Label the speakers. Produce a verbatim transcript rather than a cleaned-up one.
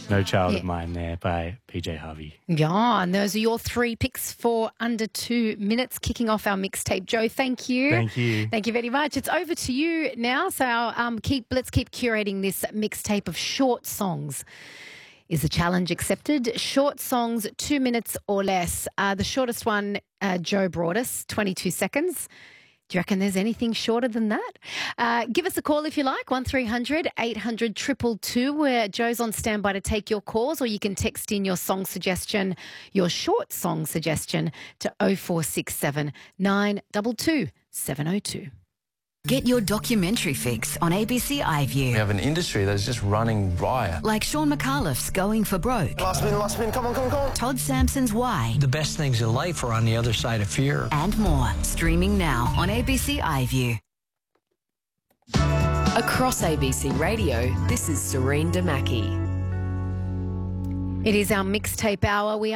Speaker 1: No Child
Speaker 2: Yeah.
Speaker 1: of Mine there by P J Harvey.
Speaker 2: Yeah, and those are your three picks for under two minutes, kicking off our mixtape. Joe, thank you.
Speaker 1: Thank you.
Speaker 2: Thank you very much. It's over to you now. So um, keep let's keep curating this mixtape of short songs. Is the challenge accepted? Short songs, two minutes or less. Uh, the shortest one, uh, Joe brought us, twenty-two seconds. Do you reckon there's anything shorter than that? Uh, give us a call if you like, one three hundred eight hundred two two two, where Joe's on standby to take your calls, or you can text in your song suggestion, your short song suggestion, to oh four six seven nine two two seven oh two.
Speaker 3: Get your documentary fix on A B C iView.
Speaker 4: We have an industry that is just running riot.
Speaker 3: Like Sean McAuliffe's Going for Broke.
Speaker 5: Last spin, last spin, come on, come on, come on.
Speaker 3: Todd Sampson's Why.
Speaker 6: The best things in life are on the other side of fear.
Speaker 3: And more. Streaming now on A B C iView.
Speaker 7: Across A B C Radio, this is Serene Damaki.
Speaker 2: It is our mixtape hour. We are